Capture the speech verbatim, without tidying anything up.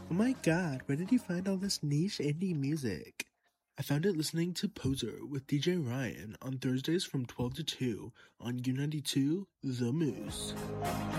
Oh my god, where did you find all this niche indie music? I found it listening to Poser with D J Ryan on Thursdays from twelve to two on U ninety-two The Moose.